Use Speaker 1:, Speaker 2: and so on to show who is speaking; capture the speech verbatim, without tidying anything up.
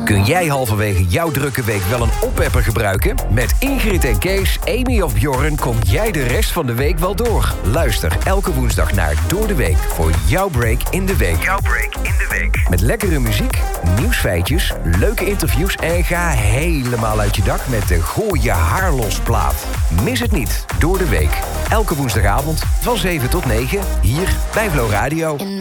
Speaker 1: Kun jij halverwege jouw drukke week wel een oppepper gebruiken? Met Ingrid en Kees, Amy of Bjorn kom jij de rest van de week wel door. Luister elke woensdag naar Door de Week voor jouw break in de week. Jouw break in de week. Met lekkere muziek, nieuwsfeitjes, leuke interviews en ga helemaal uit je dak met de Gooi je haar los plaat. Mis het niet, Door de Week. Elke woensdagavond van zeven tot negen hier bij Flow Radio.